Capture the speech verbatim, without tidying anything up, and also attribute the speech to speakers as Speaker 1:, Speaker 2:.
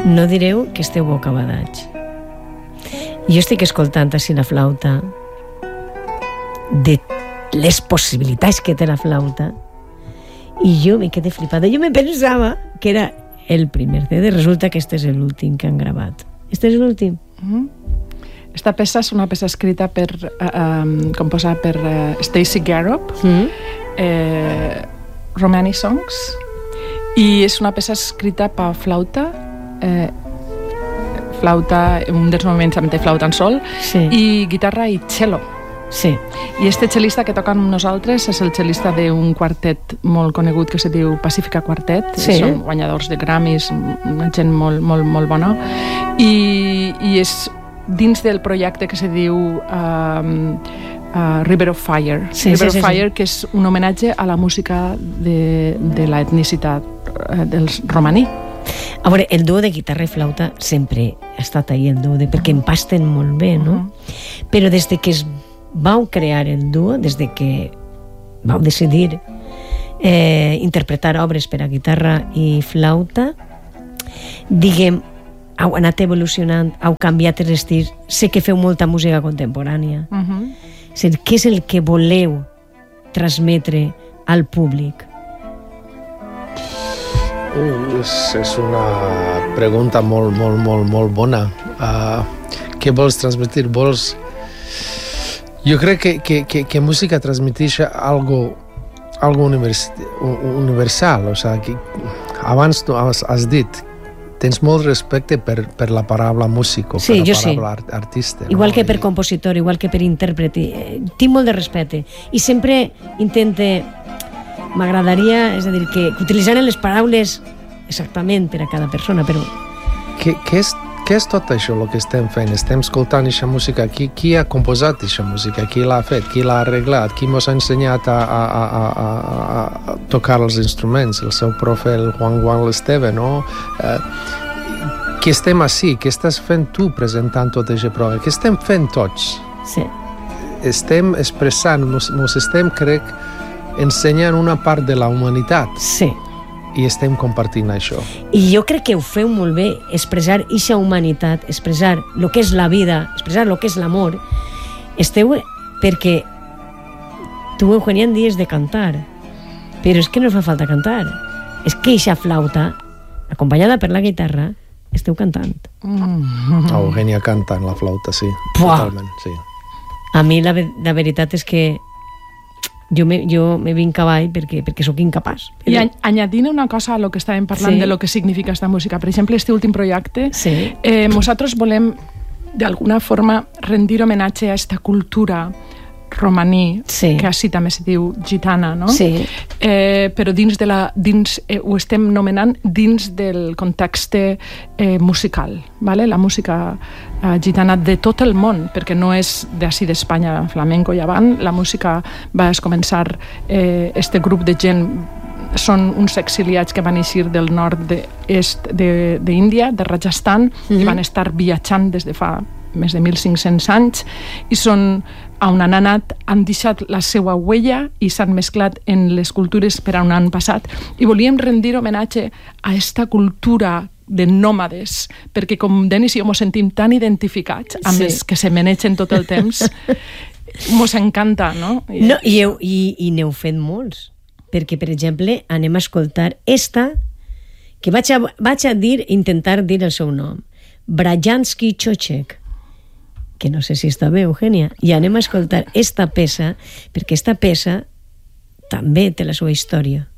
Speaker 1: no direu que esteu bocabadats. Jo estic escoltant així la flauta, de les possibilitats que té la flauta, i jo me quedé flipada. Jo me pensava que era el primer C D, resulta que este és l'últim que han gravat. Este és l'últim.
Speaker 2: Mm-hmm. Esta peça és una peça escrita per, uh, um, composada per uh, Stacy Garrop, mm-hmm. eh, Romani Songs, i és una peça escrita per flauta, eh, flauta, un dels moments amb té flauta en sol, sí. I guitarra i cello.
Speaker 1: Sí.
Speaker 2: I este cel·lista que toca amb nosaltres és el cel·lista d'un quartet molt conegut que se diu Pacifica Quartet. Sí. Són guanyadors de Grammys, una gent molt, molt, molt bona. I, i és dins del projecte que se diu um, uh, River of Fire.
Speaker 1: Sí,
Speaker 2: River
Speaker 1: sí, sí,
Speaker 2: of Fire,
Speaker 1: sí.
Speaker 2: Que és un homenatge a la música de, de l'etnicitat uh, dels romaní.
Speaker 1: A veure, el duo de guitarra i flauta sempre ha estat ahí, el duo, de, perquè empasten molt bé, no? Uh-huh. Però des de que es vau crear el duo, des de que vau decidir eh, interpretar obres per a guitarra i flauta, diguem, heu anat evolucionant, heu canviat els estils, sé que feu molta música contemporània. Uh-huh. És dir, què és el que voleu transmetre al públic?
Speaker 3: Uh, és, és una pregunta molt, molt, molt, molt bona. Uh, què vols transmetre? Vols... Jo crec que, que, que, que música transmeteix algo, algo univers, universal. O sea, que abans tu has, has dit, tens molt respecte per, per la paraula músic o
Speaker 1: sí,
Speaker 3: per la paraula
Speaker 1: sí.
Speaker 3: art, artista.
Speaker 1: Igual
Speaker 3: no?
Speaker 1: que per
Speaker 3: I...
Speaker 1: compositor, igual que per intèrpret. Tinc molt de respecte. I sempre intente... M'agradaria, és a dir, que, que utilitzaren les paraules exactament per a cada persona, però...
Speaker 3: Què, què és Què és tot això el que estem fent? Estem escoltant aquesta música. Qui, qui ha composat aquesta música? Qui l'ha fet? Qui l'ha arreglat? Qui ens ha ensenyat a, a, a, a, a tocar els instruments? El seu profe, el Juan Juan L'Esteve, no? Eh, qui estem així? Què estàs fent tu presentant tot aquest programa? Què estem fent tots?
Speaker 1: Sí.
Speaker 3: Estem expressant, ens estem, crec, ensenyant una part de la humanitat.
Speaker 1: Sí.
Speaker 3: I estem compartint això.
Speaker 1: I jo crec que ho feu molt bé, expressar eixa humanitat, expressar el que és la vida, expressar el que és l'amor. Esteu, perquè tu, Eugenia, en dies de cantar, però és que no us fa falta cantar. És que eixa flauta, acompanyada per la guitarra, esteu cantant.
Speaker 3: Mm-hmm. Eugenia canta en la flauta, sí.
Speaker 1: Puah.
Speaker 3: Totalment, sí.
Speaker 1: A mi la, la veritat és que jo me, jo me vinc avall perquè, perquè sóc incapaç.
Speaker 2: I a, añadint una cosa a lo que estàvem parlant, sí. De lo que significa esta música. Per exemple, este últim projecte,
Speaker 1: sí.
Speaker 2: eh, nosaltres volem d'alguna forma rendir homenatge a esta cultura romaní, sí. Que així també se diu gitana, no?
Speaker 1: Sí.
Speaker 2: Eh, però dins de la, dins, eh, ho estem nomenant dins del context eh, musical, vale? La música eh, gitana de tot el món, perquè no és d'ací d'Espanya, flamenco i avant, la música va començar, eh, este grup de gent són uns exiliats que van eixir del nord est d'Índia, de, de Rajasthan, mm-hmm. I van estar viatjant des de fa més de mil cinc-cents anys, i són on han anat, han deixat la seva huella i s'han mesclat en les cultures per on han passat, i volíem rendir homenatge a aquesta cultura de nòmades, perquè com Denis i jo ens sentim tan identificats amb sí. Els que se menegen tot el temps, ens encanta, no?
Speaker 1: I, no, i, heu, i, i n'heu fet molts, perquè, per exemple, anem a escoltar esta, que vaig a, vaig a dir, intentar dir el seu nom, Brajansky Chochek, que no sé si està bé, Eugenia, i anem a escoltar esta peça, perquè esta peça també té la seva història.